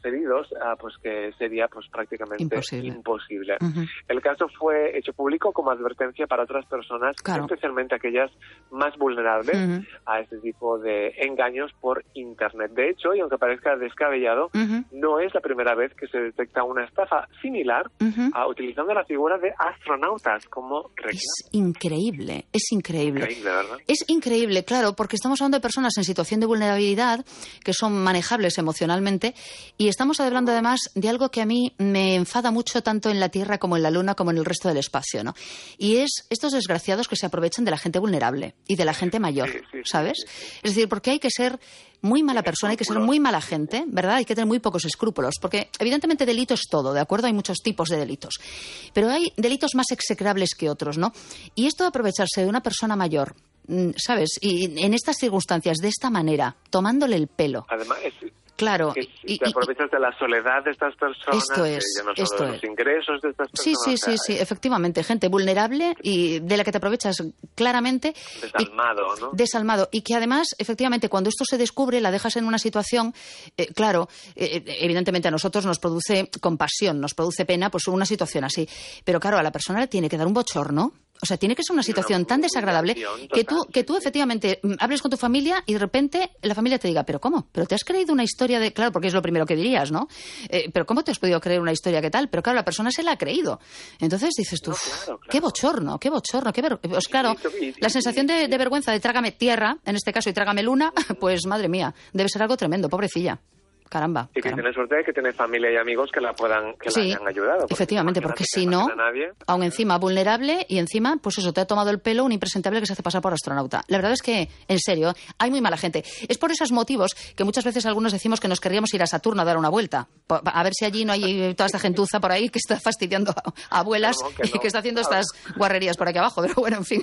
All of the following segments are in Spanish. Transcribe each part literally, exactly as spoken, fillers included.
transferidos, uh, pues que sería pues prácticamente imposible. imposible. Uh-huh. El caso fue hecho público como advertencia para otras personas, claro. especialmente aquellas más vulnerables uh-huh. a este tipo de engaños por Internet. De hecho, y aunque parezca descabellado, uh-huh. no es la primera vez que se detecta una estafa similar uh-huh. uh, utilizando la figura de astronautas como reclamo. Es increíble, es increíble. Increíble, ¿verdad? Es increíble, claro, porque estamos hablando de personas en situación de vulnerabilidad que son manejables emocionalmente y estamos hablando además de algo que a mí me enfada mucho tanto en la Tierra como en la Luna como en el resto del espacio, ¿no? Y es estos desgraciados que se aprovechan de la gente vulnerable y de la gente mayor, sí, sí, ¿sabes? Sí, sí, sí. Es decir, porque hay que ser muy mala persona, hay que ser muy mala gente, ¿verdad? Hay que tener muy pocos escrúpulos, porque evidentemente delito es todo, ¿de acuerdo? Hay muchos tipos de delitos, pero hay delitos más execrables que otros, ¿no? Y esto de aprovecharse de una persona mayor, ¿sabes? Y en estas circunstancias, de esta manera, tomándole el pelo. Además, es... Claro. Que y, te aprovechas de la soledad de estas personas, esto es, de, no solo esto de los es. ingresos de estas personas. Sí, sí, sí, sí, efectivamente, gente vulnerable y de la que te aprovechas claramente. Desalmado, y, ¿no? Desalmado. Y que además, efectivamente, cuando esto se descubre, la dejas en una situación, eh, claro, eh, evidentemente a nosotros nos produce compasión, nos produce pena, pues una situación así. Pero claro, a la persona le tiene que dar un bochorno. O sea, tiene que ser una situación no, tan desagradable que tú, que tú efectivamente hables con tu familia y de repente la familia te diga, ¿pero cómo? ¿Pero te has creído una historia de...? Claro, porque es lo primero que dirías, ¿no? Eh, ¿Pero cómo te has podido creer una historia que tal? Pero claro, la persona se la ha creído. Entonces dices tú, no, claro, claro. qué bochorno, qué bochorno, qué ver... Pues claro, y, y, y, la sensación de, de vergüenza de trágame tierra, en este caso, y trágame luna, pues madre mía, debe ser algo tremendo, pobrecilla. Caramba. Y que caramba. tiene suerte de que tiene familia y amigos que la puedan, que sí, la hayan ayudado. Porque efectivamente, porque si no, aún encima vulnerable y encima, pues eso, te ha tomado el pelo un impresentable que se hace pasar por astronauta. La verdad es que, en serio, hay muy mala gente. Es por esos motivos que muchas veces algunos decimos que nos querríamos ir a Saturno a dar una vuelta. A ver si allí no hay toda esta gentuza por ahí que está fastidiando a abuelas no, que no. y que está haciendo estas guarrerías por aquí abajo. Pero bueno, en fin.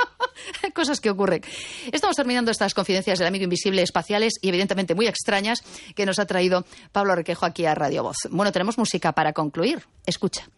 Cosas que ocurren. Estamos terminando estas confidencias del amigo invisible espaciales y evidentemente muy extrañas que nos ha traído Pablo Requejo aquí a Radio Voz. Bueno, tenemos música para concluir. Escucha.